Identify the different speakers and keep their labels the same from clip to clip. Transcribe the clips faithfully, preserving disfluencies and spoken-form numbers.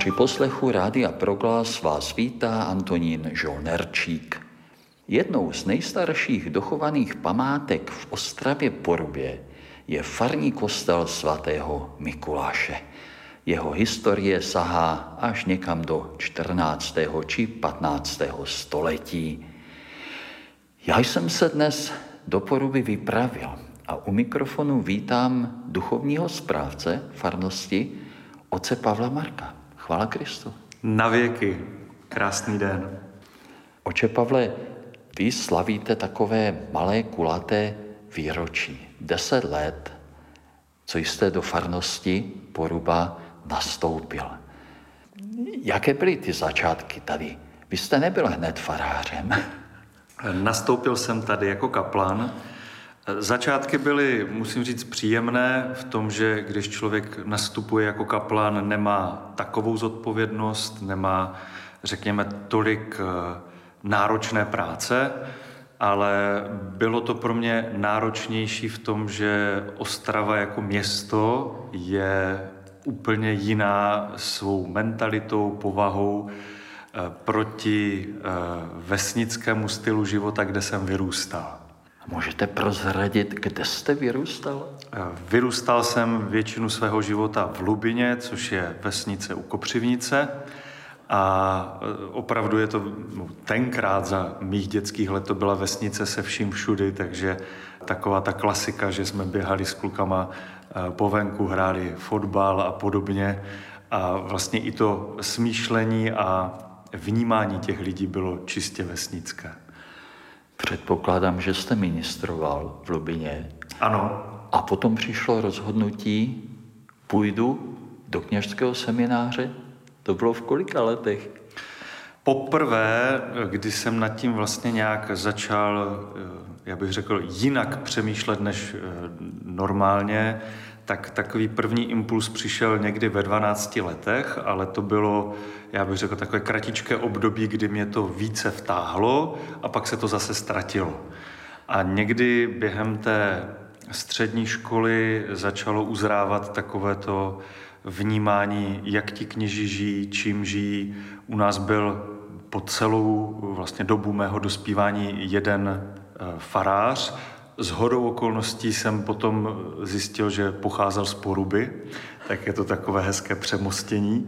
Speaker 1: Při poslechu Rádia Proglas vás vítá Antonín Žolnerčík. Jednou z nejstarších dochovaných památek v Ostravě-Porubě je farní kostel svatého Mikuláše. Jeho historie sahá až někam do čtrnáctého či patnáctého století. Já jsem se dnes do Poruby vypravil a u mikrofonu vítám duchovního správce farnosti otce Pavla Marka. Chvála Kristu.
Speaker 2: Na věky. Krásný den.
Speaker 1: Otče Pavle, vy slavíte takové malé kulaté výročí. Deset let, co jste do farnosti Poruba nastoupil. Jaké byly ty začátky tady? Vy jste nebyl hned farářem.
Speaker 2: Nastoupil jsem tady jako kaplan. Začátky byly, musím říct, příjemné v tom, že když člověk nastupuje jako kaplan, nemá takovou zodpovědnost, nemá, řekněme, tolik náročné práce, ale bylo to pro mě náročnější v tom, že Ostrava jako město je úplně jiná svou mentalitou, povahou proti vesnickému stylu života, kde jsem vyrůstal.
Speaker 1: Můžete prozradit, kde jste vyrůstal?
Speaker 2: Vyrůstal jsem většinu svého života v Lubině, což je vesnice u Kopřivnice. A opravdu je to no, tenkrát za mých dětských let to byla vesnice se vším všudy, takže taková ta klasika, že jsme běhali s klukama po venku, hráli fotbal a podobně. A vlastně i to smýšlení a vnímání těch lidí bylo čistě vesnické.
Speaker 1: Předpokládám, že jste ministroval v Lubině.
Speaker 2: Ano.
Speaker 1: A potom přišlo rozhodnutí, půjdu do kněžského semináře. To bylo v kolika letech?
Speaker 2: Poprvé, kdy jsem nad tím vlastně nějak začal, já bych řekl, jinak přemýšlet než normálně, tak takový první impuls přišel někdy ve dvanácti letech, ale to bylo, já bych řekl, takové kratičké období, kdy mě to více vtáhlo a pak se to zase ztratilo. A někdy během té střední školy začalo uzrávat takovéto vnímání, jak ti kněži žijí, čím žijí. U nás byl po celou vlastně dobu mého dospívání jeden farář. Shodou okolností jsem potom zjistil, že pocházel z Poruby, tak je to takové hezké přemostění.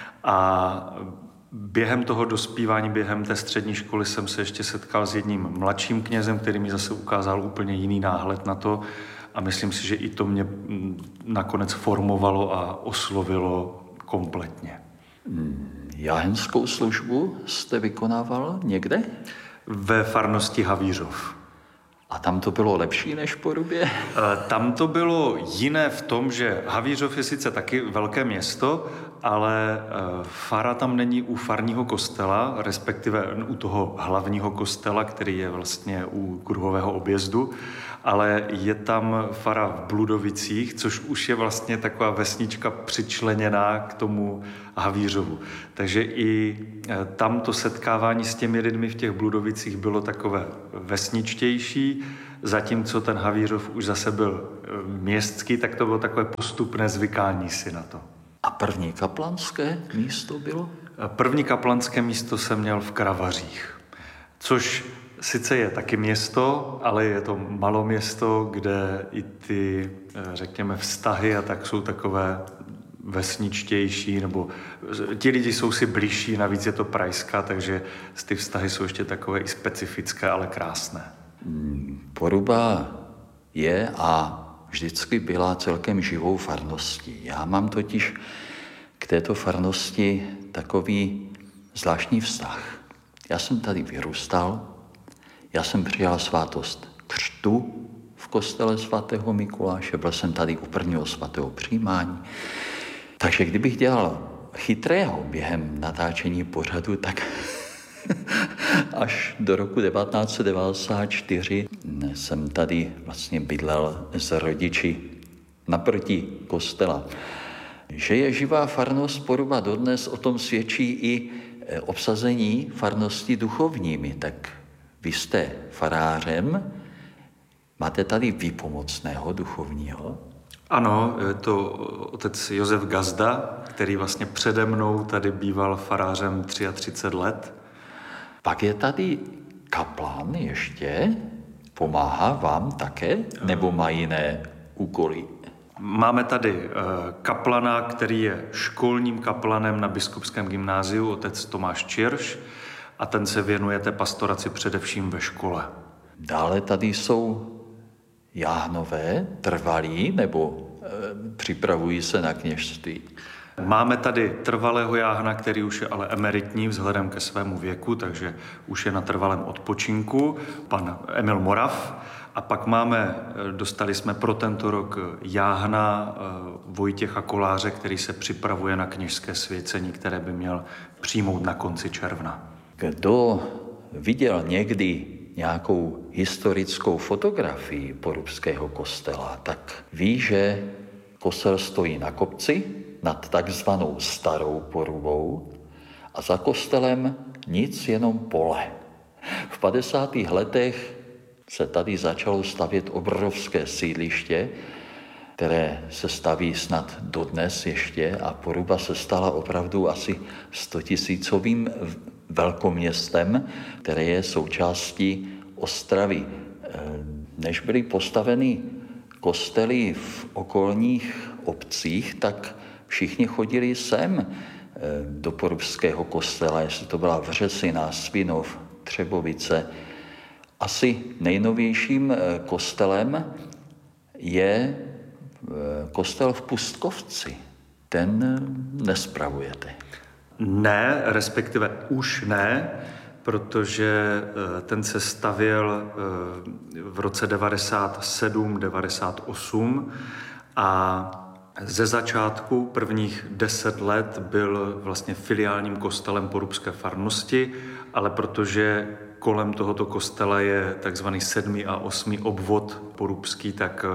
Speaker 2: A během toho dospívání, během té střední školy jsem se ještě setkal s jedním mladším knězem, který mi zase ukázal úplně jiný náhled na to. A myslím si, že i to mě nakonec formovalo a oslovilo kompletně.
Speaker 1: Jáhenskou službu jste vykonával někde?
Speaker 2: Ve farnosti Havířov.
Speaker 1: A tam to bylo lepší než v Porubě?
Speaker 2: Tam to bylo jiné v tom, že Havířov je sice taky velké město, ale fara tam není u farního kostela, respektive u toho hlavního kostela, který je vlastně u kruhového objezdu, ale je tam fara v Bludovicích, což už je vlastně taková vesnička přičleněná k tomu Havířovu. Takže i tam to setkávání s těmi lidmi v těch Bludovicích bylo takové vesničtější, zatímco ten Havířov už zase byl městský, tak to bylo takové postupné zvykání si na to.
Speaker 1: A první kaplanské místo bylo?
Speaker 2: První kaplanské místo jsem měl v Kravařích, což sice je taky město, ale je to maloměsto, kde i ty, řekněme, vztahy a tak jsou takové vesničtější, nebo ti lidi jsou si bližší, navíc je to Prajská, takže ty vztahy jsou ještě takové i specifické, ale krásné.
Speaker 1: Poruba je a vždycky byla celkem živou farností. Já mám totiž k této farnosti takový zvláštní vztah. Já jsem tady vyrůstal, já jsem přijal svátost křtu v kostele svatého Mikuláše, byl jsem tady u prvního svatého přijímání. Takže kdybych dělal chytrého během natáčení pořadu, tak až do roku devatenáct set devadesát čtyři jsem tady vlastně bydlel s rodiči naproti kostela. Že je živá farnost Poruba dodnes, o tom svědčí i obsazení farnosti duchovními. Tak vy jste farářem, máte tady výpomocného duchovního?
Speaker 2: Ano, je to otec Josef Gazda, který vlastně přede mnou tady býval farářem třicet tři let.
Speaker 1: Pak je tady kaplan ještě, pomáhá vám také, nebo má jiné úkoly?
Speaker 2: Máme tady kaplana, který je školním kaplanem na Biskupském gymnáziu, otec Tomáš Čirš, a ten se věnuje té pastoraci především ve škole.
Speaker 1: Dále tady jsou jáhnové, trvalí, nebo e, připravují se na kněžství?
Speaker 2: Máme tady trvalého jáhna, který už je ale emeritní vzhledem ke svému věku, takže už je na trvalém odpočinku, pan Emil Morav. A pak máme, dostali jsme pro tento rok jáhna Vojtěcha Koláře, který se připravuje na kněžské svěcení, které by měl přijmout na konci června.
Speaker 1: Kdo viděl někdy nějakou historickou fotografii Porubského kostela, tak ví, že kostel stojí na kopci nad takzvanou Starou Porubou a za kostelem nic, jenom pole. V padesátých letech se tady začalo stavět obrovské sídliště, které se staví snad dodnes ještě, a Poruba se stala opravdu asi stotisícovým velkoměstem, které je součástí Ostravy. Než byly postaveny kostely v okolních obcích, tak všichni chodili sem do Porubského kostela, jestli to byla Vřesina, Svinov, Třebovice. Asi nejnovějším kostelem je kostel v Pustkovci. Ten nespravujete.
Speaker 2: Ne, respektive už ne, protože ten se stavěl v roce devadesát sedm devadesát osm a ze začátku prvních deset let byl vlastně filiálním kostelem Porubské farnosti, ale protože kolem tohoto kostela je takzvaný sedmý a osmý obvod porubský, tak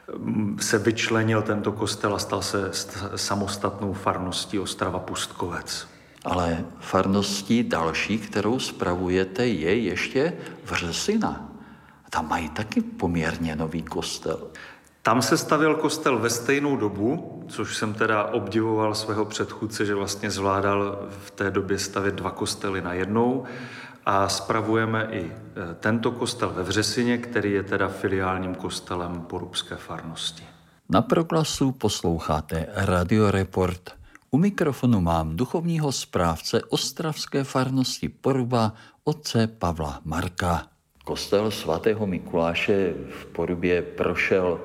Speaker 2: se vyčlenil tento kostel a stal se samostatnou farností Ostrava Pustkovec.
Speaker 1: Ale farností další, kterou spravujete, je ještě Vřesina. Tam mají taky poměrně nový kostel.
Speaker 2: Tam se stavěl kostel ve stejnou dobu, což jsem teda obdivoval svého předchůdce, že vlastně zvládal v té době stavět dva kostely najednou. A spravujeme i tento kostel ve Vřesině, který je teda filiálním kostelem Porubské farnosti.
Speaker 1: Na Proglasu posloucháte Radioreport. U mikrofonu mám duchovního správce ostravské farnosti Poruba, otce Pavla Marka. Kostel svatého Mikuláše v Porubě prošel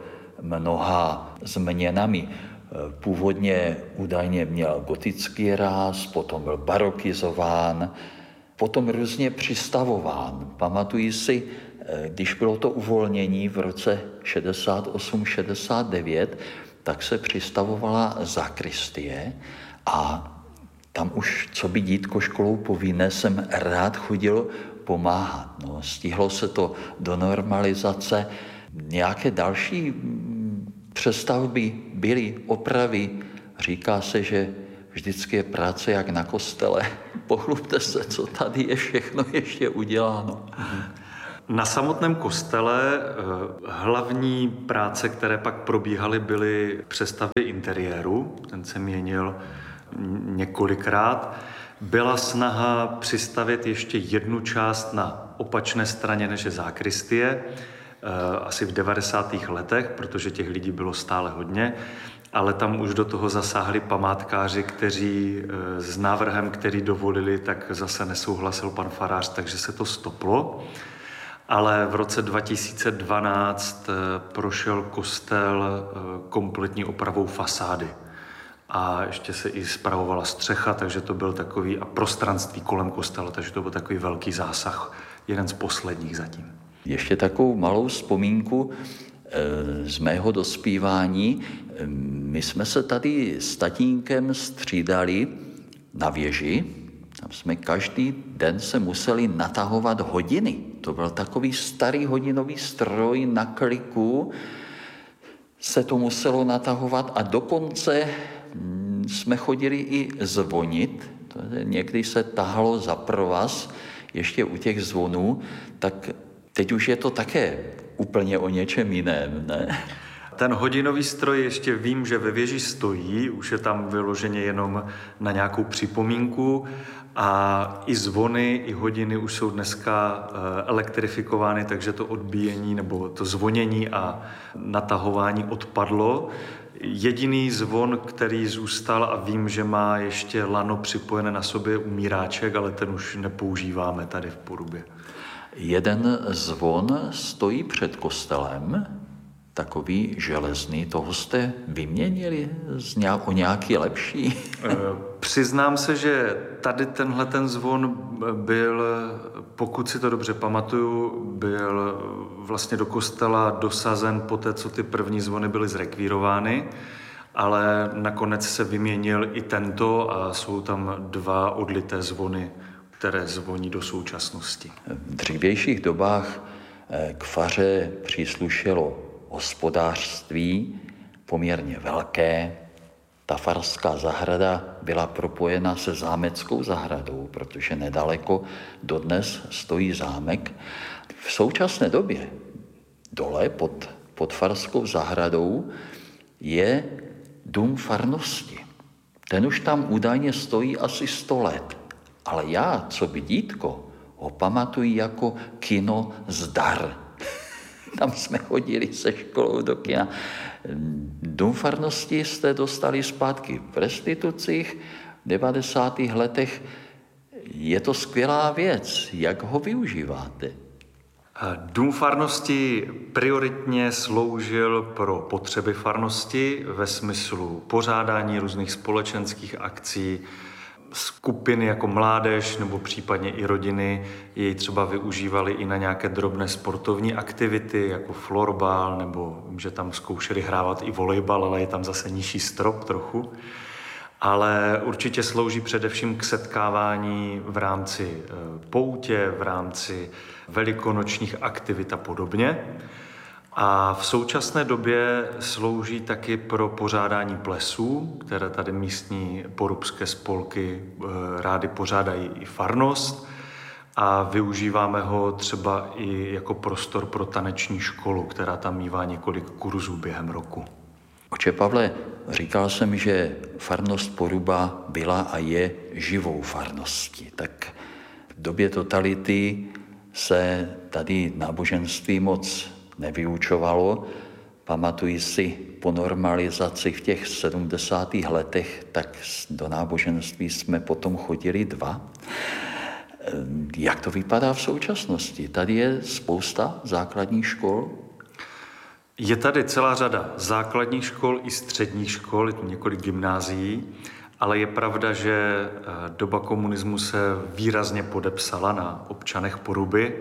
Speaker 1: mnoha změnami. Původně údajně měl gotický ráz, potom byl barokizován, potom různě přistavován. Pamatuji si, když bylo to uvolnění v roce šedesát osm šedesát devět, tak se přistavovala zakristie a tam už, co by dítko školou povinné, jsem rád chodil pomáhat. No, stihlo se to do normalizace. Nějaké další přestavby byly, opravy. Říká se, že vždycky je práce jak na kostele. Pochlubte se, co tady je všechno ještě uděláno.
Speaker 2: Na samotném kostele hlavní práce, které pak probíhaly, byly přestavby interiéru. Ten se měnil několikrát. Byla snaha přistavět ještě jednu část na opačné straně, než je zákristie, asi v devadesátých letech, protože těch lidí bylo stále hodně, ale tam už do toho zasáhli památkáři, kteří s návrhem, který dovolili, tak zase nesouhlasil pan farář, takže se to stoplo. Ale v roce dva tisíce dvanáct prošel kostel kompletní opravou fasády. A ještě se i spravovala střecha, takže to byl takový, a prostranství kolem kostela, takže to byl takový velký zásah, jeden z posledních zatím.
Speaker 1: Ještě takovou malou vzpomínku z mého dospívání. My jsme se tady s tatínkem střídali na věži. Tam jsme každý den se museli natahovat hodiny. To byl takový starý hodinový stroj na kliku. Se to muselo natahovat a dokonce jsme chodili i zvonit. Někdy se tahalo za provaz ještě u těch zvonů, tak teď už je to také úplně o něčem jiném, ne?
Speaker 2: Ten hodinový stroj ještě vím, že ve věži stojí, už je tam vyloženě jenom na nějakou připomínku a i zvony, i hodiny už jsou dneska elektrifikovány, takže to odbíjení nebo to zvonění a natahování odpadlo. Jediný zvon, který zůstal a vím, že má ještě lano připojené na sobě, umíráček, ale ten už nepoužíváme tady v Porubě.
Speaker 1: Jeden zvon stojí před kostelem, takový železný, toho jste vyměnili o nějaký lepší?
Speaker 2: Přiznám se, že tady tenhle ten zvon byl, pokud si to dobře pamatuju, byl vlastně do kostela dosazen po té, co ty první zvony byly zrekvírovány, ale nakonec se vyměnil i tento a jsou tam dva odlité zvony, které zvoní do současnosti.
Speaker 1: V dřívějších dobách k faře příslušelo hospodářství poměrně velké. Ta farská zahrada byla propojena se zámeckou zahradou, protože nedaleko dodnes stojí zámek. V současné době dole pod, pod farskou zahradou je dům farnosti. Ten už tam údajně stojí asi sto let. Ale já, co by dítko, ho pamatuji jako kino Zdar. Tam jsme chodili se školou do kina. Dům farnosti jste dostali zpátky v restitucích v devadesátých letech. Je to skvělá věc. Jak ho využíváte?
Speaker 2: Dům farnosti prioritně sloužil pro potřeby farnosti ve smyslu pořádání různých společenských akcí, skupiny jako mládež nebo případně i rodiny jej třeba využívali i na nějaké drobné sportovní aktivity, jako florbal, nebo že tam zkoušeli hrávat i volejbal, ale je tam zase nižší strop trochu. Ale určitě slouží především k setkávání v rámci poutě, v rámci velikonočních aktivit a podobně. A v současné době slouží taky pro pořádání plesů, které tady místní porubské spolky rády pořádají i farnost. A využíváme ho třeba i jako prostor pro taneční školu, která tam mívá několik kurzů během roku.
Speaker 1: Oče Pavle, říkal jsem, že farnost Poruba byla a je živou farností. Tak v době totality se tady náboženství moc nevyučovalo. Pamatuji si po normalizaci v těch sedmdesátých letech, tak do náboženství jsme potom chodili dva. Jak to vypadá v současnosti? Tady je spousta základních škol.
Speaker 2: Je tady celá řada základních škol i středních škol, několik gymnázií, ale je pravda, že doba komunismu se výrazně podepsala na občanech Poruby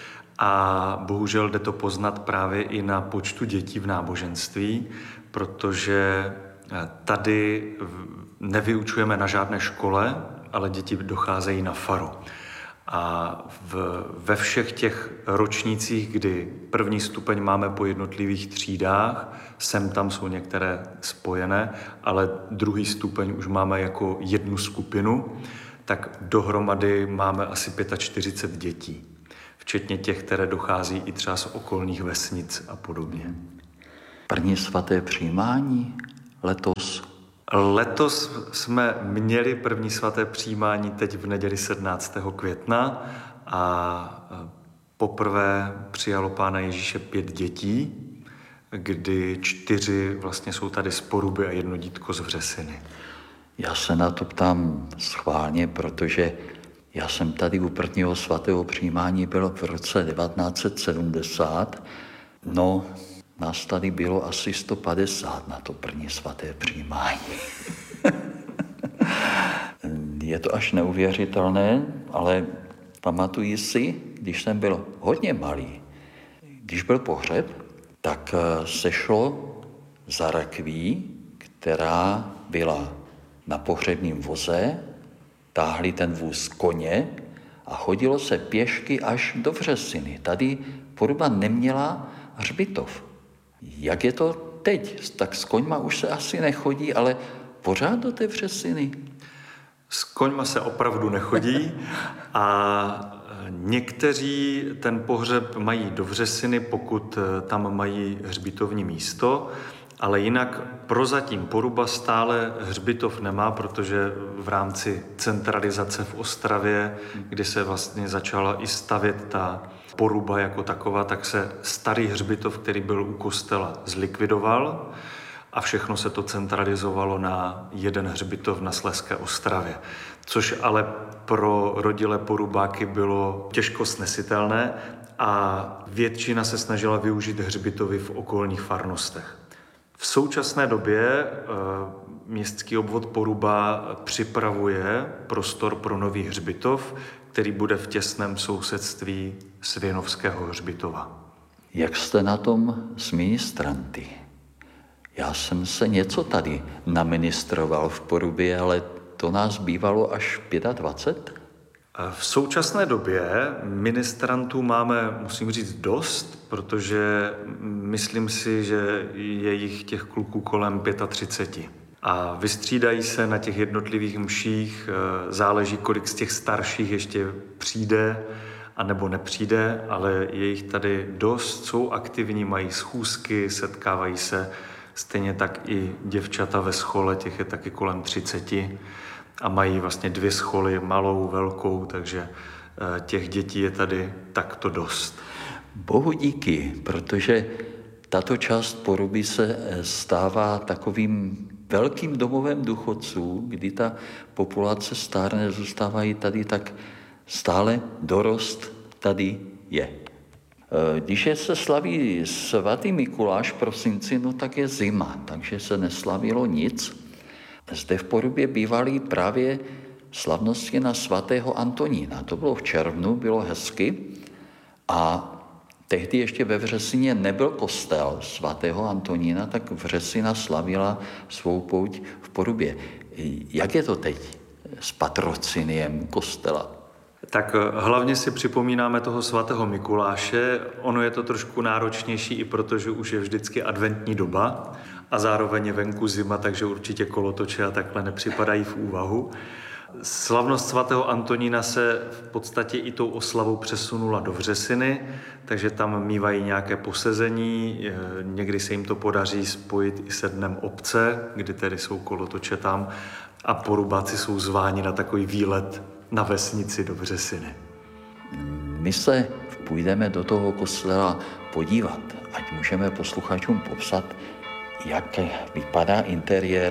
Speaker 2: a bohužel jde to poznat právě i na počtu dětí v náboženství, protože tady nevyučujeme na žádné škole, ale děti docházejí na faru. A v, ve všech těch ročnících, kdy první stupeň máme po jednotlivých třídách, sem tam jsou některé spojené, ale druhý stupeň už máme jako jednu skupinu, tak dohromady máme asi čtyřicet pět dětí, včetně těch, které dochází i třeba z okolních vesnic a podobně.
Speaker 1: První svaté přijímání letos?
Speaker 2: Letos jsme měli první svaté přijímání teď v neděli sedmnáctého května a poprvé přijalo Pána Ježíše pět dětí, kdy čtyři vlastně jsou tady z Poruby a jedno dítko z Vřesiny.
Speaker 1: Já se na to ptám schválně, protože já jsem tady u prvního svatého přijímání byl v roce devatenáct set sedmdesát. No, nás tady bylo asi sto padesát na to první svaté přijímání. Je to až neuvěřitelné, ale pamatuji si, když jsem byl hodně malý, když byl pohřeb, tak se šlo za rakví, která byla na pohřebním voze, táhli ten vůz koně a chodilo se pěšky až do Vřesiny. Tady Poruba neměla hřbitov. Jak je to teď? Tak s koňma už se asi nechodí, ale pořád do té Vřesiny?
Speaker 2: S koňma se opravdu nechodí a Někteří ten pohřeb mají do Vřesiny, pokud tam mají hřbitovní místo, ale jinak prozatím Poruba stále hřbitov nemá, protože v rámci centralizace v Ostravě, kdy se vlastně začala i stavět ta Poruba jako taková, tak se starý hřbitov, který byl u kostela, zlikvidoval a všechno se to centralizovalo na jeden hřbitov na Slezské Ostravě. Což ale pro rodilé Porubáky bylo těžko snesitelné a většina se snažila využít hřbitovy v okolních farnostech. V současné době městský obvod Poruba připravuje prostor pro nový hřbitov, který bude v těsném sousedství Svěnovského hřbitova.
Speaker 1: Jak jste na tom s ministranty? Já jsem se něco tady naministroval v Porubě, ale to nás bývalo až dvacet pět?
Speaker 2: V současné době ministrantů máme, musím říct, dost, protože myslím si, že je jich těch kluků kolem třicet pět. A vystřídají se na těch jednotlivých mších, záleží, kolik z těch starších ještě přijde a nebo nepřijde, ale je jich tady dost, jsou aktivní, mají schůzky, setkávají se, stejně tak i děvčata ve schole, těch je taky kolem třiceti. A mají vlastně dvě scholy, malou, velkou, takže těch dětí je tady takto dost.
Speaker 1: Bohu díky, protože tato část Poruby se stává takovým velkým domovem důchodců, kdy ta populace stárne, zůstávají tady, tak stále dorost tady je. Když se slaví svatý Mikuláš v prosinci, no tak je zima, takže se neslavilo nic. Zde v Porubě bývaly právě slavnosti na svatého Antonína. To bylo v červnu, bylo hezky a tehdy ještě ve Vřesině nebyl kostel svatého Antonína, tak Vřesina slavila svou pouť v Porubě. Jak je to teď s patrociniem kostela?
Speaker 2: Tak hlavně si připomínáme toho svatého Mikuláše. Ono je to trošku náročnější i protože už je vždycky adventní doba a zároveň je venku zima, takže určitě kolotoče a takhle nepřipadají v úvahu. Slavnost svatého Antonína se v podstatě i tou oslavou přesunula do Vřesiny, takže tam mívají nějaké posezení, někdy se jim to podaří spojit i se dnem obce, kdy tedy jsou kolotoče tam a Porubáci jsou zváni na takový výlet na vesnici do Vřesiny.
Speaker 1: My se půjdeme do toho kostela podívat, ať můžeme posluchačům popsat, jak vypadá interiér